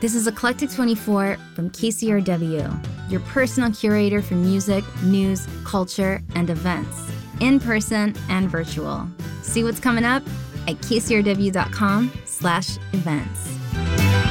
This is Eclectic 24 from KCRW, your personal curator for music, news, culture, and events, in person and virtual. See what's coming up at kcrw.com/events.